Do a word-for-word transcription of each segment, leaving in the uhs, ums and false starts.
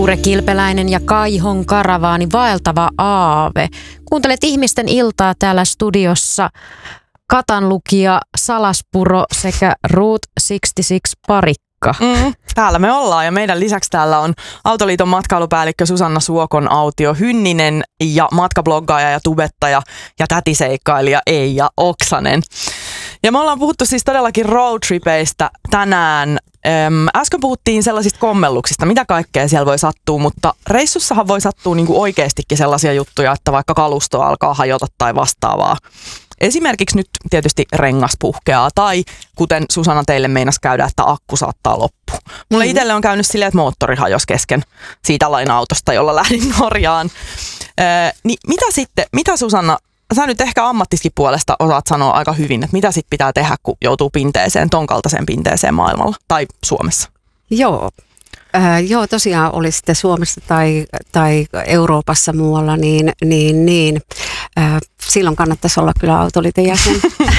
Ture Kilpeläinen ja Kaihon karavaani Vaeltava aave. Kuuntelet ihmisten iltaa täällä studiossa. Katanlukija Salaspuro sekä Route kuusikymmentäkuusi Parikka. Mm, täällä me ollaan ja meidän lisäksi täällä on Autoliiton matkailupäällikkö Susanna Suokon-Autio Hynninen ja matkabloggaaja ja tubettaja ja tätiseikkailija Eija Oksanen. Ja me ollaan puhuttu siis todellakin roadtripeistä tänään. Äm, äsken puhuttiin sellaisista kommelluksista, mitä kaikkea siellä voi sattua, mutta reissussahan voi sattua niinku oikeastikin sellaisia juttuja, että vaikka kalusto alkaa hajota tai vastaavaa. Esimerkiksi nyt tietysti rengas puhkeaa tai kuten Susanna teille meinasi käydä, että akku saattaa loppua. Mulle mm-hmm. itselle on käynyt silleen, että moottori hajosi kesken siitä laina-autosta, jolla lähdin Norjaan. Öö, niin mitä sitten, mitä Susanna, sä nyt ehkä ammattiskin puolesta osaat sanoa aika hyvin, että mitä sitten pitää tehdä, kun joutuu pinteeseen, ton kaltaiseen pinteeseen maailmalla tai Suomessa? Joo. Äh, joo, tosiaan oli sitten Suomessa tai, tai Euroopassa muualla, niin, niin, niin äh, silloin kannattaisi olla kyllä Autoliiton jäsen.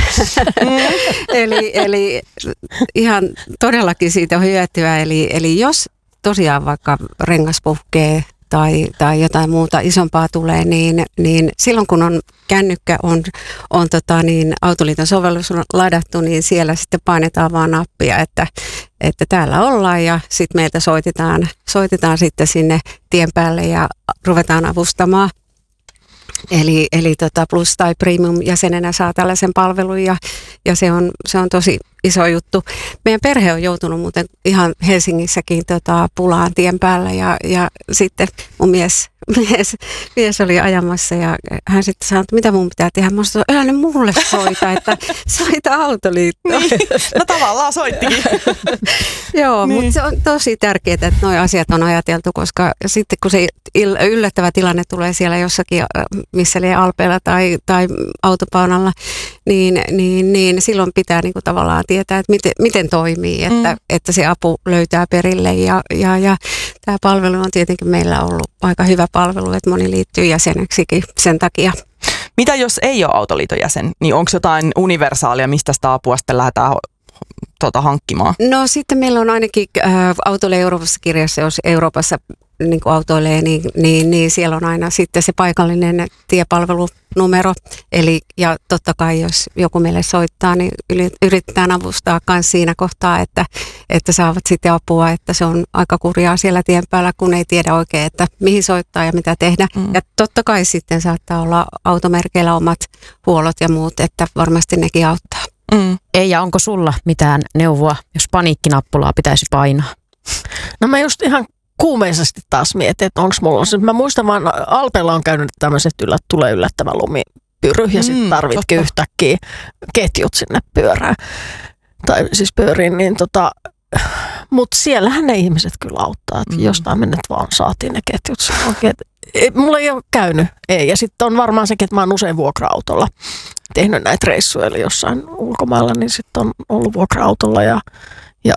eli, eli ihan todellakin siitä on hyötyä. Eli, eli jos tosiaan vaikka rengas puhkee tai, tai jotain muuta isompaa tulee, niin, niin silloin kun on kännykkä on, on tota niin, Autoliiton sovellus on ladattu, niin siellä sitten painetaan vaan nappia, että, että täällä ollaan ja sitten meiltä soitetaan, soitetaan sitten sinne tien päälle ja ruvetaan avustamaan. Eli, eli tota plus- tai premium-jäsenenä saa tällaisen palvelun ja, ja se, on, se on tosi iso juttu. Meidän perhe on joutunut muuten ihan Helsingissäkin tota, pulaan tien päällä ja, ja sitten mun mies, mies, mies oli ajamassa ja hän sitten sanoi, että mitä mun pitää tehdä. Mä sanoin, että älä nyt mulle soita, että soita Autoliittoon. Niin. No tavallaan soittikin. Joo, niin. Mutta se on tosi tärkeää, että nuo asiat on ajateltu, koska sitten kun se yllättävä tilanne tulee siellä jossakin, missä liian alpeella tai, tai autopaunalla, niin, niin, niin silloin pitää niinku tavallaan tietää, että miten, miten toimii, että, mm. että se apu löytää perille. Ja, ja, ja tämä palvelu on tietenkin meillä ollut aika hyvä palvelu, että moni liittyy jäseneksikin sen takia. Mitä jos ei ole Autoliiton jäsen, niin onko jotain universaalia, mistä sitä apua sitten lähdetään tuota, hankkimaan? No sitten meillä on ainakin äh, Autoille Euroopassa kirjassa, jos Euroopassa niin kuin autoilee, niin, niin, niin siellä on aina sitten se paikallinen tiepalvelunumero. Eli, ja totta kai, jos joku meille soittaa, niin yritetään avustaa myös siinä kohtaa, että, että saavat sitten apua, että se on aika kurjaa siellä tien päällä, kun ei tiedä oikein, että mihin soittaa ja mitä tehdä. Mm. Ja totta kai sitten saattaa olla automerkeillä omat huollot ja muut, että varmasti nekin auttaa. Mm. Eija, onko sulla mitään neuvoa, jos paniikkinappulaa pitäisi painaa? No mä just ihan kuumeisesti taas mietin, että onko mulla se. Mä muistan vaan, Alpeella on käynyt tämmöiset, että tulee yllättävä lumipyry ja sitten tarvitkin mm, yhtäkkiä ketjut sinne pyörään. Tai siis pyöriin, niin tota, mutta siellähän ne ihmiset kyllä auttaa, että mm. jostain me nyt vaan saatiin ne ketjut sanoa. Mulla ei ole käynyt, ei. Ja sitten on varmaan sekin, että mä oon usein vuokra-autolla tehnyt näitä reissuja, eli jossain ulkomailla, niin sitten on ollut vuokra-autolla ja, ja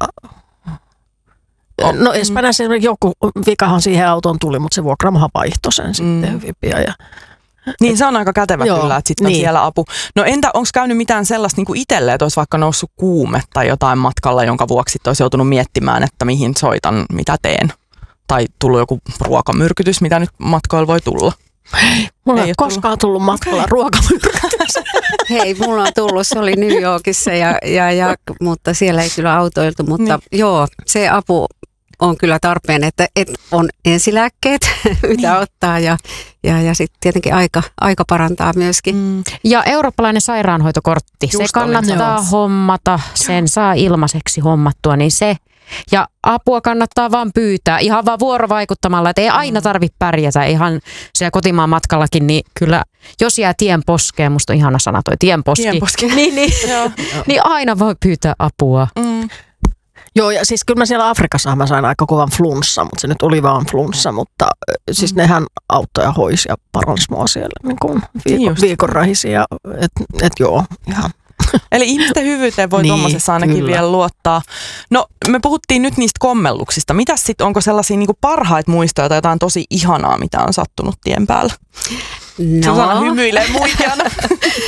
no Espanjassa joku vikahan siihen autoon tuli, mutta se vuokraamahan vaihtoi sen sitten mm. hyvin pian. Ja, niin se on aika kätevä joo, kyllä, että sitten on niin. siellä apu. No entä onko käynyt mitään sellaista niin kuin itselle, että olisi vaikka noussut kuume tai jotain matkalla, jonka vuoksi olisi joutunut miettimään, että mihin soitan, mitä teen? Tai tullut joku ruokamyrkytys, mitä nyt matkoilla voi tulla? Mulla ei ole koskaan tullut matkalla okay. ruokamyrkytys. Hei, mulla on tullut, se oli New Yorkissa, ja, ja, ja, mutta siellä ei kyllä autoiltu, mutta niin. joo, se apu on kyllä tarpeen, että, että on ensilääkkeet, mitä niin. ottaa ja, ja, ja sitten tietenkin aika, aika parantaa myöskin. Mm. Ja eurooppalainen sairaanhoitokortti, just se kannattaa olen, hommata, sen saa ilmaiseksi hommattua, niin se ja apua kannattaa vaan pyytää, ihan vaan vuorovaikuttamalla, että ei aina tarvitse pärjätä, ihan siellä kotimaan matkallakin, niin kyllä, jos jää tien poskeen, musta on ihana sana toi tienposki, tienposki. niin, niin, niin aina voi pyytää apua. Mm. Joo, ja siis kyllä mä siellä Afrikassa mä sain aika kovan flunssa, mutta se nyt oli vaan flunssa, mutta siis mm. nehän auttoi ja hoisi ja paransi mua siellä niin kuin viikon, viikonrahisia, että et joo, ihan. Eli ihmisten hyvyyteen voi niin, tuommoisessa ainakin kyllä. vielä luottaa. No me puhuttiin nyt niistä kommelluksista. Mitäs sitten, onko sellaisia niinku parhaita muistoja tai jotain tosi ihanaa, mitä on sattunut tien päällä? No. Susanna hymyilee muikana.